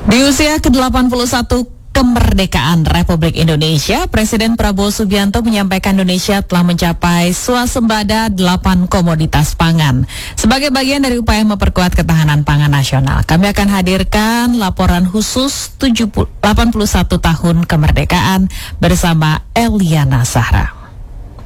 Di usia ke-81 kemerdekaan Republik Indonesia, Presiden Prabowo Subianto menyampaikan Indonesia telah mencapai swasembada 8 komoditas pangan. Sebagai bagian dari upaya memperkuat ketahanan pangan nasional, kami akan hadirkan laporan khusus 81 tahun kemerdekaan bersama Eliana Sahra.